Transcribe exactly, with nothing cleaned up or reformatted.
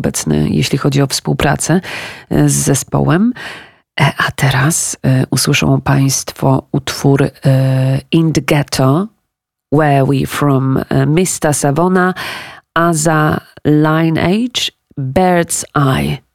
obecny, jeśli chodzi o współpracę z zespołem. A teraz usłyszą Państwo utwór In the Ghetto, Where We From, mister Savona, Aza Lineage, Bird's Eye.